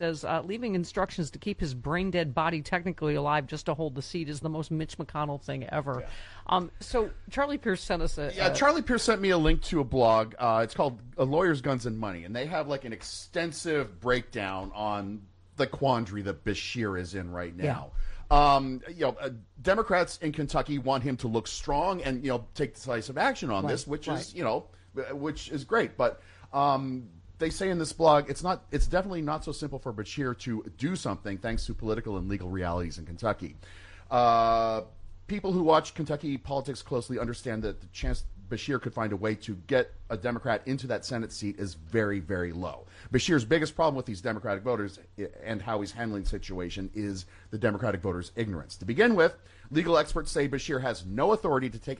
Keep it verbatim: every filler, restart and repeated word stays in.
says, uh, leaving instructions to keep his brain-dead body technically alive just to hold the seat is the most Mitch McConnell thing ever. Yeah. Um, so Charlie Pierce sent us a... Yeah, uh, Charlie Pierce sent me a link to a blog. Uh, it's called uh, Lawyers, Guns, and Money, and they have like an extensive breakdown on the quandary that Beshear is in right now. Yeah. Um, you know, uh, Democrats in Kentucky want him to look strong and, you know, take decisive action on right. this, which right. is, you know, which is great. But... Um, They say in this blog, it's not. It's definitely not so simple for Beshear to do something thanks to political and legal realities in Kentucky. Uh, people who watch Kentucky politics closely understand that the chance Beshear could find a way to get a Democrat into that Senate seat is very, very low. Beshear's biggest problem with these Democratic voters and how he's handling the situation is the Democratic voters' ignorance. To begin with, legal experts say Beshear has no authority to take